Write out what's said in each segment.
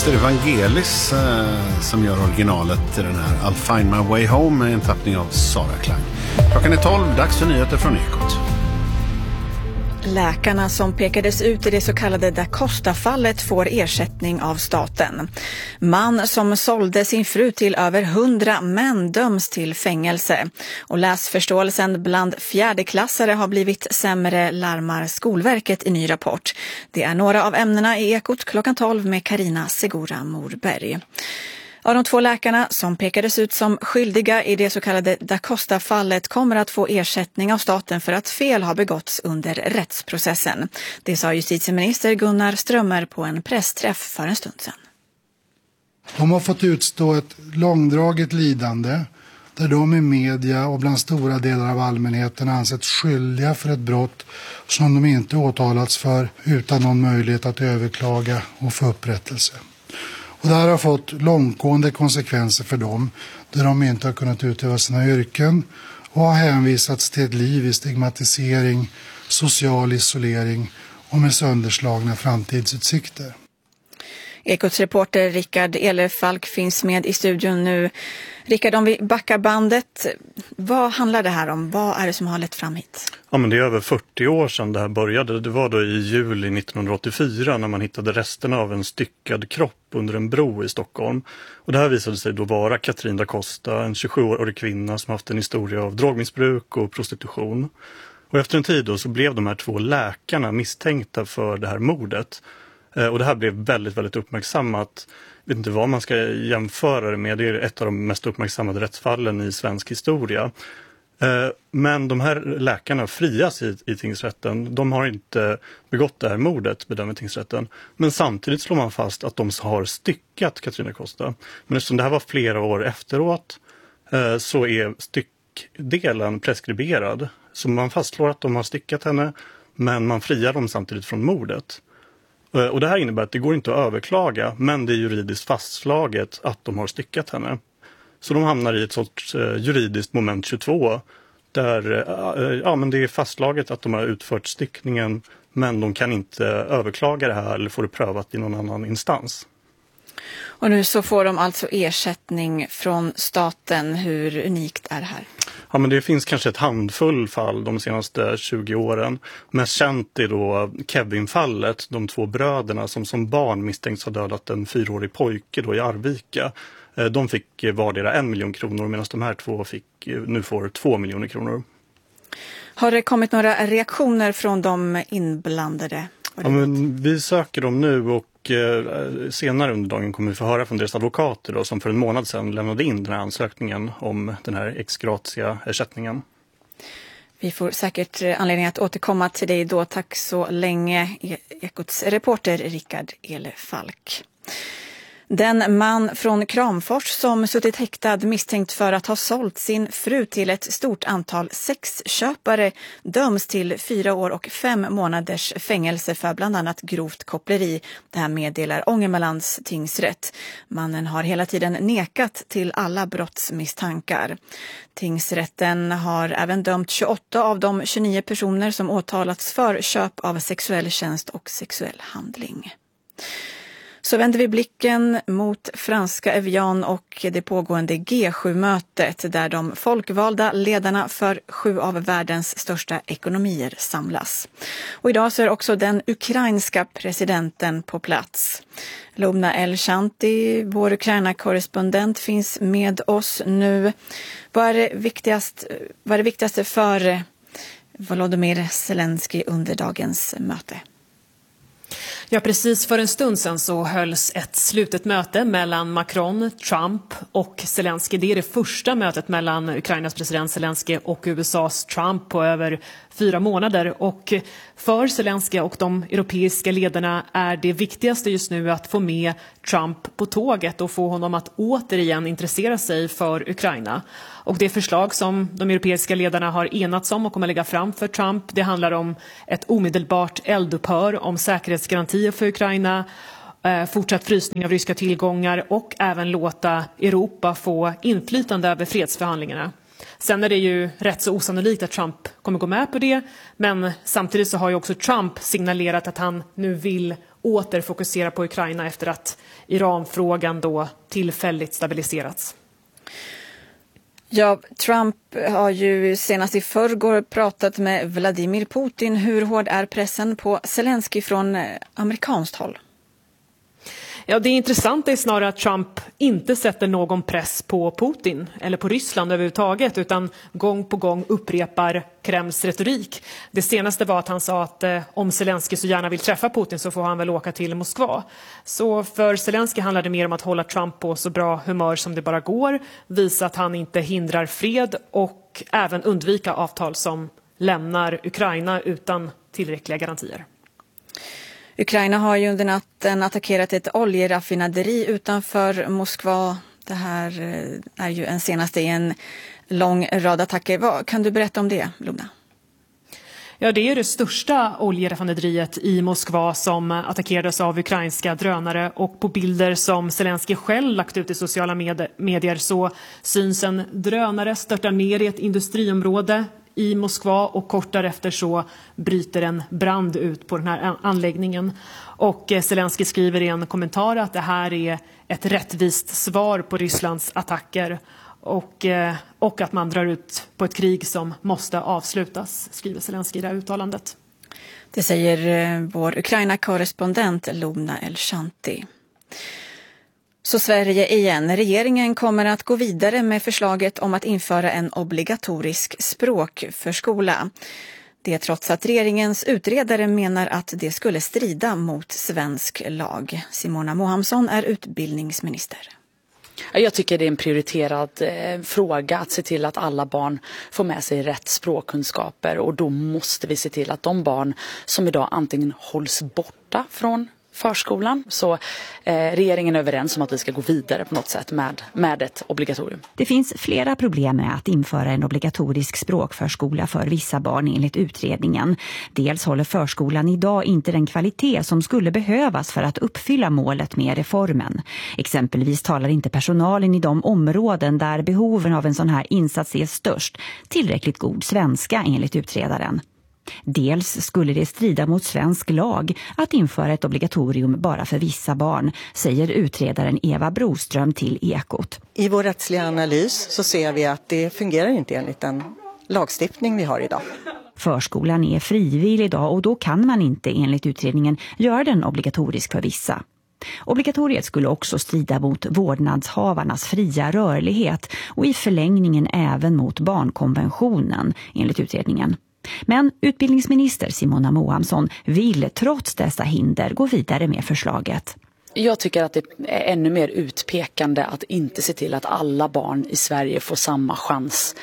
Luther Vangelis som gör originalet till den här I'll Find My Way Home med en tappning av Sara Klang. Klockan är 12, dags för nyheter från Ekot. Läkarna som pekades ut i det så kallade Da Costa-fallet får ersättning av staten. Man som sålde sin fru till över 100 män döms till fängelse. Och läsförståelsen bland fjärdeklassare har blivit sämre, larmar Skolverket i ny rapport. Det är några av ämnena i Ekot klockan 12 med Carina Segura Morberg. Av de 2 läkarna som pekades ut som skyldiga i det så kallade Da Costa-fallet kommer att få ersättning av staten för att fel har begåtts under rättsprocessen. Det sa justitieminister Gunnar Strömmer på en pressträff för en stund sedan. De har fått utstå ett långdraget lidande där de i media och bland stora delar av allmänheten ansetts skyldiga för ett brott som de inte åtalats för utan någon möjlighet att överklaga och få upprättelse. Och det här har fått långtgående konsekvenser för dem där de inte har kunnat utöva sina yrken och har hänvisats till ett liv i stigmatisering, social isolering och med sönderslagna framtidsutsikter. Ekots reporter Rickard Elefalk finns med i studion nu. Rickard, om vi backar bandet, vad handlar det här om? Vad är det som har lett fram hit? Ja, men det är över 40 år sedan det här började. Det var då i juli 1984 när man hittade resterna av en styckad kropp under en bro i Stockholm. Och det här visade sig då vara Katrin da Costa, en 27-årig kvinna som haft en historia av drogmissbruk och prostitution. Och efter en tid då så blev de här 2 läkarna misstänkta för det här mordet. Och det här blev väldigt, väldigt uppmärksammat. Jag vet inte vad man ska jämföra det med. Det är ett av de mest uppmärksammade rättsfallen i svensk historia. Men de här läkarna frias i tingsrätten. De har inte begått det här mordet, bedömer tingsrätten. Men samtidigt slår man fast att de har styckat Katrin da Costa. Men eftersom det här var flera år efteråt så är styckdelen preskriberad. Så man fastslår att de har styckat henne, men man friar dem samtidigt från mordet. Och det här innebär att det går inte att överklaga, men det är juridiskt fastslaget att de har styckat henne. Så de hamnar i ett sorts juridiskt moment 22 där men det är fastslaget att de har utfört styckningen, men de kan inte överklaga det här eller få det prövat i någon annan instans. Och nu så får de alltså ersättning från staten. Hur unikt är det här? Ja, men det finns kanske ett handfull fall de senaste 20 åren. Mest känt är då Kevin-fallet, de 2 bröderna som barn misstänks ha dödat en 4-årig pojke då i Arvika. De fick vardera 1 miljon kronor medan de här 2 nu får 2 miljoner kronor. Har det kommit några reaktioner från de inblandade? Ja, men vi söker dem nu och senare under dagen kommer vi få höra från deras advokater då, som för en månad sedan lämnade in den här ansökningen om den här ex gratia ersättningen. Vi får säkert anledning att återkomma till dig då. Tack så länge, Ekots reporter Rickard Elefalk. Den man från Kramfors som suttit häktad misstänkt för att ha sålt sin fru till ett stort antal sexköpare döms till 4 år och 5 månaders fängelse för bland annat grovt koppleri. Det här meddelar Ångermanlands tingsrätt. Mannen har hela tiden nekat till alla brottsmisstankar. Tingsrätten har även dömt 28 av de 29 personer som åtalats för köp av sexuell tjänst och sexuell handling. Så vänder vi blicken mot franska Evian och det pågående G7-mötet där de folkvalda ledarna för 7 av världens största ekonomier samlas. Och idag så är också den ukrainska presidenten på plats. Lubna El-Shanti, vår Ukraina-korrespondent, finns med oss nu. Vad är det viktigaste för Volodymyr Zelensky under dagens möte? Ja, precis för en stund sedan så hölls ett slutet möte mellan Macron, Trump och Zelensky. Det är det första mötet mellan Ukrainas president Zelensky och USAs Trump på över 4 månader. Och för Zelensky och de europeiska ledarna är det viktigaste just nu att få med Trump på tåget och få honom att återigen intressera sig för Ukraina. Och det förslag som de europeiska ledarna har enats om och kommer lägga fram för Trump, det handlar om ett omedelbart eldupphör, om säkerhetsgarantier för Ukraina, fortsatt frysning av ryska tillgångar och även låta Europa få inflytande över fredsförhandlingarna. Sen är det ju rätt så osannolikt att Trump kommer gå med på det, men samtidigt så har ju också Trump signalerat att han nu vill åter fokusera på Ukraina efter att Iranfrågan då tillfälligt stabiliserats. Ja, Trump har ju senast i förrgår pratat med Vladimir Putin. Hur hård är pressen på Zelensky från amerikanskt håll? Ja, det intressanta är snarare att Trump inte sätter någon press på Putin eller på Ryssland överhuvudtaget, utan gång på gång upprepar Kremls retorik. Det senaste var att han sa att om Zelensky så gärna vill träffa Putin så får han väl åka till Moskva. Så för Zelensky handlar det mer om att hålla Trump på så bra humör som det bara går, visa att han inte hindrar fred och även undvika avtal som lämnar Ukraina utan tillräckliga garantier. Ukraina har ju under natten attackerat ett oljeraffinaderi utanför Moskva. Det här är ju en senaste i en lång rad attacker. Vad kan du berätta om det, Luna? Ja, det är det största oljeraffinaderiet i Moskva som attackerades av ukrainska drönare, och på bilder som Zelensky själv lagt ut i sociala medier så syns en drönare störta ner i ett industriområde i Moskva, och kort därefter så bryter en brand ut på den här anläggningen. Och Zelensky skriver i en kommentar att det här är ett rättvist svar på Rysslands attacker och att man drar ut på ett krig som måste avslutas, skriver Zelensky i det här uttalandet. Det säger vår Ukraina-korrespondent Luna Elshanti. Så Sverige igen. Regeringen kommer att gå vidare med förslaget om att införa en obligatorisk språkförskola. Det trots att regeringens utredare menar att det skulle strida mot svensk lag. Simona Mohamsson är utbildningsminister. Jag tycker det är en prioriterad fråga att se till att alla barn får med sig rätt språkkunskaper, och då måste vi se till att de barn som idag antingen hålls borta från förskolan, så regeringen är överens om att vi ska gå vidare på något sätt med ett obligatorium. Det finns flera problem med att införa en obligatorisk språkförskola för vissa barn enligt utredningen. Dels håller förskolan idag inte den kvalitet som skulle behövas för att uppfylla målet med reformen. Exempelvis talar inte personalen i de områden där behoven av en sån här insats är störst tillräckligt god svenska enligt utredaren. Dels skulle det strida mot svensk lag att införa ett obligatorium bara för vissa barn, säger utredaren Eva Broström till Ekot. I vår rättsliga analys så ser vi att det fungerar inte enligt den lagstiftning vi har idag. Förskolan är frivillig idag, och då kan man inte enligt utredningen göra den obligatorisk för vissa. Obligatoriet skulle också strida mot vårdnadshavarnas fria rörlighet och i förlängningen även mot barnkonventionen enligt utredningen. Men utbildningsminister Simona Mohamsson vill trots dessa hinder gå vidare med förslaget. Jag tycker att det är ännu mer utpekande att inte se till att alla barn i Sverige får samma chans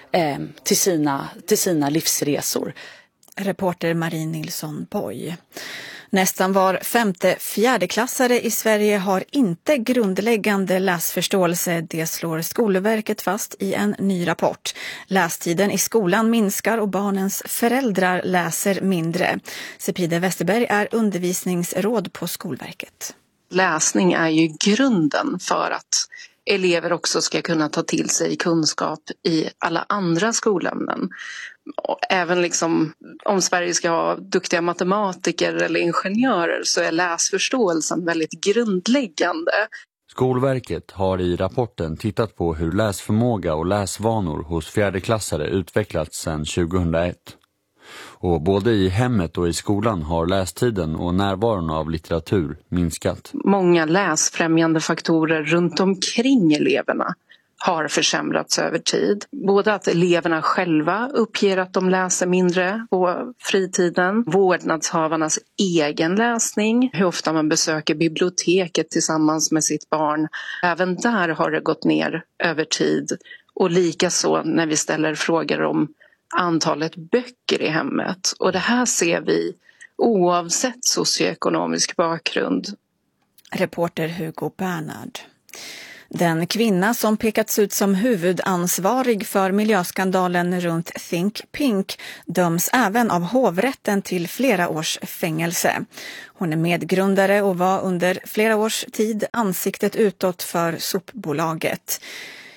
till sina livsresor. Reporter Marie Nilsson Boy. Nästan var femte fjärdeklassare i Sverige har inte grundläggande läsförståelse. Det slår Skolverket fast i en ny rapport. Lästiden i skolan minskar och barnens föräldrar läser mindre. Sepide Westerberg är undervisningsråd på Skolverket. Läsning är ju grunden för att elever också ska kunna ta till sig kunskap i alla andra skolämnen. Även om Sverige ska ha duktiga matematiker eller ingenjörer så är läsförståelsen väldigt grundläggande. Skolverket har i rapporten tittat på hur läsförmåga och läsvanor hos fjärdeklassare utvecklats sedan 2001. Och både i hemmet och i skolan har lästiden och närvaron av litteratur minskat. Många läsfrämjande faktorer runt omkring eleverna har försämrats över tid. Både att eleverna själva uppger att de läser mindre på fritiden, vårdnadshavarnas egen läsning, hur ofta man besöker biblioteket tillsammans med sitt barn. Även där har det gått ner över tid. Och likaså när vi ställer frågor om antalet böcker i hemmet. Och det här ser vi oavsett socioekonomisk bakgrund. Reporter Hugo Bernhard. Den kvinna som pekats ut som huvudansvarig för miljöskandalen runt Think Pink döms även av hovrätten till flera års fängelse. Hon är medgrundare och var under flera års tid ansiktet utåt för sopbolaget.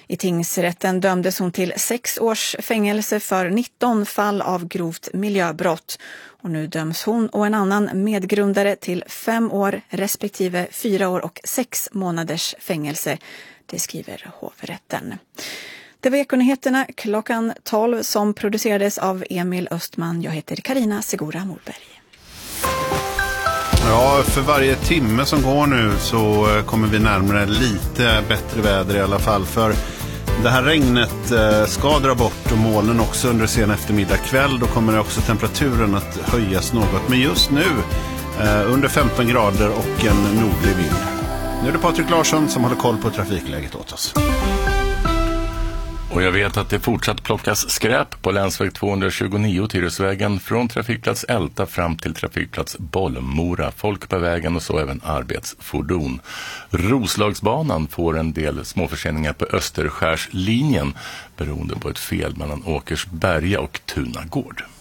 I tingsrätten dömdes hon till 6 års fängelse för 19 fall av grovt miljöbrott. Och nu döms hon och en annan medgrundare till 5 år respektive 4 år och 6 månaders fängelse. Det skriver hovrätten. Det var Ekonyheterna klockan 12 som producerades av Emil Östman. Jag heter Carina Segura Morberg. Ja, för varje timme som går nu så kommer vi närmare lite bättre väder i alla fall. För det här regnet ska dra bort och molnen också under sen eftermiddag kväll. Då kommer också temperaturen att höjas något. Men just nu under 15 grader och en nordlig vind. Nu är det Patrik Larsson som håller koll på trafikläget åt oss. Och jag vet att det fortsatt plockas skräp på länsväg 229 Tyresvägen från trafikplats Älta fram till trafikplats Bollmora. Folk på vägen och så även arbetsfordon. Roslagsbanan får en del småförseningar på Österskärslinjen beroende på ett fel mellan Åkersberga och Tunagård.